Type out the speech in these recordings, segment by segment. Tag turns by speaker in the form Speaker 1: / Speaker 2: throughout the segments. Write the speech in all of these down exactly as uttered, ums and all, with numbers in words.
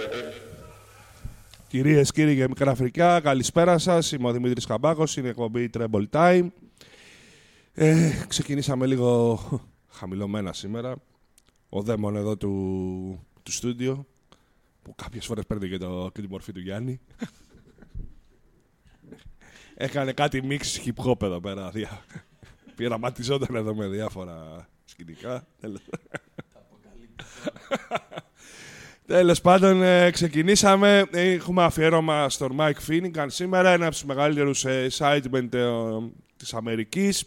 Speaker 1: Κυρίες, κύριοι και μικρά Αφρικά, καλησπέρα σας. Είμαι ο Δημήτρης Καμπάκος, είναι η εκπομπή Treble Time. Ε, ξεκινήσαμε λίγο χαμηλωμένα σήμερα. Ο δαίμον εδώ του, του στούντιο, που κάποιες φορές παίρνει και, το, και τη μορφή του Γιάννη. Έκανε κάτι μίξ hip-hop εδώ πέρα. Δια... Πειραματιζόταν εδώ με διάφορα σκηνικά. Τέλος πάντων, ε, ξεκινήσαμε. Έχουμε αφιέρωμα στον Mike Finnegan σήμερα, ένα από τους μεγαλύτερους ε, sidemen ε, της Αμερικής,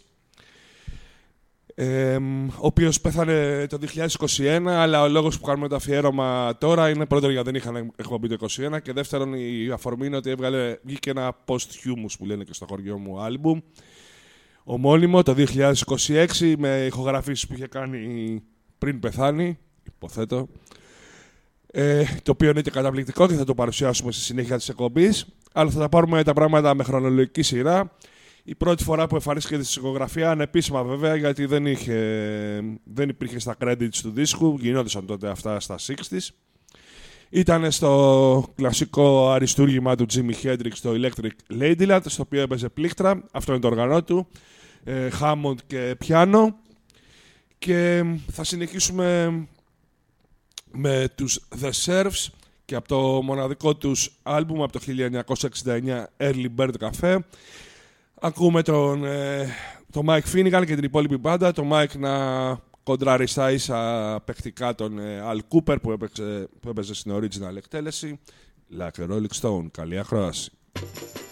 Speaker 1: ε, ο οποίος πέθανε το δύο χιλιάδες είκοσι ένα, αλλά ο λόγος που κάνουμε το αφιέρωμα τώρα είναι πρώτον γιατί δεν είχαν εκπομπή το είκοσι ένα και δεύτερον η αφορμή είναι ότι έβγαλε, βγήκε ένα posthumous που λένε και στο χωριό μου άλμπουμ, ομώνυμο το δύο χιλιάδες είκοσι έξι, με ηχογραφήσεις που είχε κάνει πριν πεθάνει, υποθέτω. Ε, το οποίο είναι και καταπληκτικό και θα το παρουσιάσουμε στη συνέχεια της εκπομπής. Αλλά θα τα πάρουμε τα πράγματα με χρονολογική σειρά. Η πρώτη φορά που εμφανίστηκε στη δισκογραφία, ανεπίσημα βέβαια, γιατί δεν, είχε, δεν υπήρχε στα credits του δίσκου, γινόντουσαν τότε αυτά στα εξήντα. Ήταν στο κλασικό αριστούργημα του Jimi Hendrix, το Electric Ladyland, στο οποίο έπαιζε πλήκτρα, αυτό είναι το όργανό του, ε, Hammond και πιάνο. Και θα συνεχίσουμε με τους The Serfs και από το μοναδικό τους άλμπουμ από το χίλια εννιακόσια εξήντα εννιά Early Bird Cafe. Ακούμε τον, ε, τον Mike Finnegan και την υπόλοιπη μπάντα. Το Mike να κοντράρει στα ίσα παιχτικά τον ε, Al Cooper που έπαιζε, που έπαιζε στην original εκτέλεση. Like a Rolling Stone. Καλή ακρόαση.